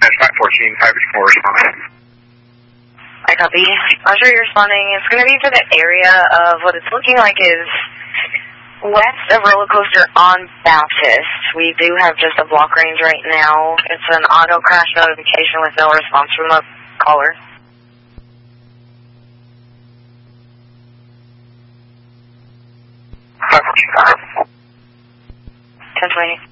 that's 514, 584 responding. I copy. Roger, you're responding. It's going to be for the area of what it's looking like is west of roller coaster on Baptist. We do have just a block range right now. It's an auto crash notification with no response from the caller. Continue.